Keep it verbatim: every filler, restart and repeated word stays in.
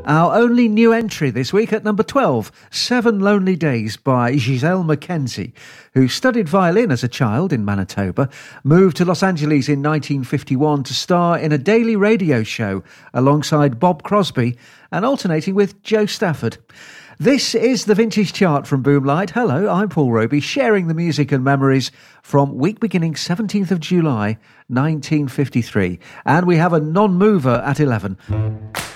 Our only new entry this week at number twelve, Seven Lonely Days by Giselle Mackenzie, who studied violin as a child in Manitoba, moved to Los Angeles in nineteen fifty-one to star in a daily radio show alongside Bob Crosby and alternating with Joe Stafford. This is the Vintage Chart from Boomlight. Hello, I'm Paul Roby, sharing the music and memories from week beginning seventeenth of July, nineteen fifty-three. And we have a non-mover at eleven.